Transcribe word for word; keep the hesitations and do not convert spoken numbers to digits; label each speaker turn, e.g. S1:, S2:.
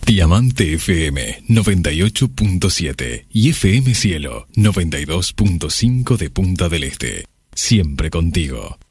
S1: Diamante F M noventa y ocho punto siete y F M Cielo noventa y dos punto cinco de Punta del Este. Siempre contigo.